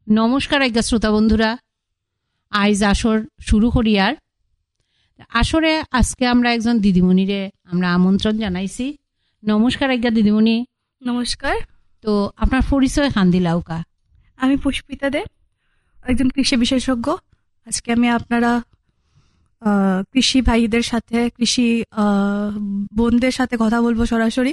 নমস্কার আজ্ঞা শ্রোতা বন্ধুরা, আইজ আসর শুরু করি। আর আসরে আজকে আমরা একজন দিদিমণিরে আমরা আমন্ত্রণ জানাইছি। নমস্কার আজ্ঞা দিদিমণি। নমস্কার। তো আপনার পরিচয় খান দিলাউকা। আমি পুষ্পিতা দে, একজন কৃষি বিশেষজ্ঞ। আজকে আমি আপনারা কৃষি ভাইদের সাথে, কৃষি বোনদের সাথে কথা বলবো সরাসরি।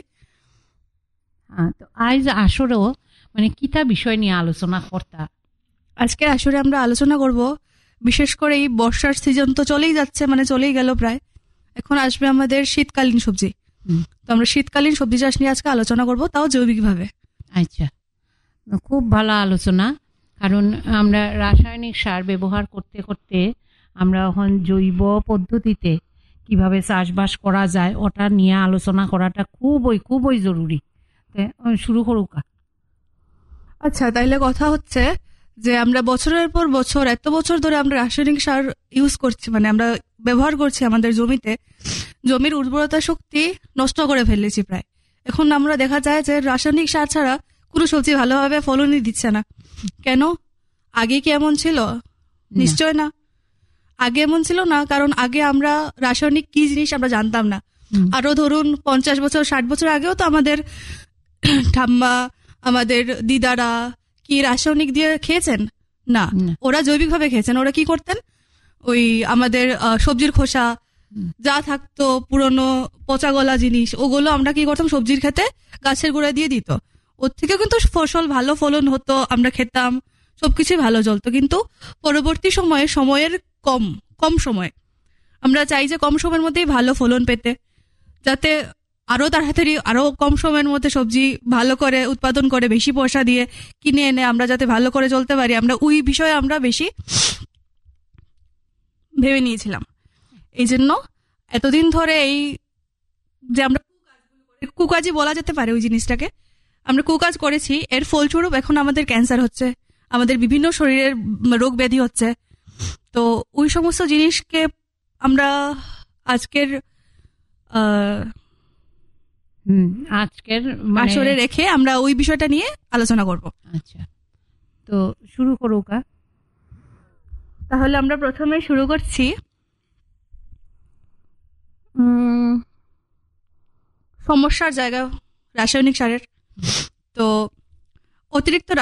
তো আইজ আসরেও মানে কিতা বিষয় নিয়ে আলোচনা করতা? আজকে আসরে আমরা আলোচনা করব বিশেষ করে এই বর্ষার সিজন তো চলেই যাচ্ছে, মানে চলেই গেল প্রায়। এখন আসবে আমাদের শীতকালীন সবজি। তো আমরা শীতকালীন সবজি চাষ নিয়ে আজকে আলোচনা করব, তাও জৈবিকভাবে। আচ্ছা, খুব ভালো আলোচনা। কারণ আমরা রাসায়নিক সার ব্যবহার করতে করতে আমরা এখন জৈব পদ্ধতিতে কিভাবে চাষবাস করা যায় ওটা নিয়ে আলোচনা করাটা খুবই জরুরি। শুরু করুকা। আচ্ছা, তাইলে কথা হচ্ছে যে আমরা বছরের পর বছর, এত বছর ধরে আমরা রাসায়নিক সার ইউজ করছি, মানে আমরা ব্যবহার করছি আমাদের জমিতে। জমির উর্বরতা শক্তি নষ্ট করে ফেলেছি প্রায়। এখন আমরা দেখা যায় যে রাসায়নিক সার ছাড়া কোনো সবজি ভালোভাবে ফলনই দিচ্ছে না। কেন? আগে কি এমন ছিল? নিশ্চয় না। আগে এমন ছিল না, কারণ আগে আমরা রাসায়নিক কি জিনিস আমরা জানতাম না। আরো ধরুন 50 বছর 60 বছর আগেও তো আমাদের ঠাম্মা, আমাদের দিদারা কি রাসায়নিক দিয়ে খেয়েছেন? না, ওরা জৈবিকভাবে খেয়েছেন। ওরা কি করতেন? ওই আমাদের সবজির খোসা যা থাকতো, পুরনো পচা গলা জিনিস, ওগুলো আমরা কি করতাম, সবজির খেতে গাছের গোড়ায় দিয়ে দিত। ওর থেকে কিন্তু ফসল ভালো ফলন হতো, আমরা খেতাম, সবকিছুই ভালো চলতো। কিন্তু পরবর্তী সময়ের কম সময় আমরা চাই যে কম সময়ের মধ্যেই ভালো ফলন পেতে, যাতে আরো তাড়াতাড়ি আরো কম সময়ের মধ্যে সবজি ভালো করে উৎপাদন করে বেশি পয়সা দিয়ে কিনে এনে আমরা যাতে ভালো করে চলতে পারি। আমরা ওই বিষয়ে আমরা বেশি ভেবে নিয়েছিলাম। এই জন্য এতদিন ধরে এই যে আমরা কুকাজি বলা যেতে পারে ওই জিনিসটাকে, আমরা কুকাজ করেছি। এর ফলস্বরূপ এখন আমাদের ক্যান্সার হচ্ছে, আমাদের বিভিন্ন শরীরের রোগ ব্যাধি হচ্ছে। তো ওই সমস্ত জিনিসকে আমরা আজকের আসরে রেখে আমরা ওই বিষয়টা নিয়ে আলোচনা করব। আচ্ছা, তো শুরু করুকা। তাহলে আমরা প্রথমে শুরু করছি সমস্যার জায়গা রাসায়নিক সারের। তো অতিরিক্ত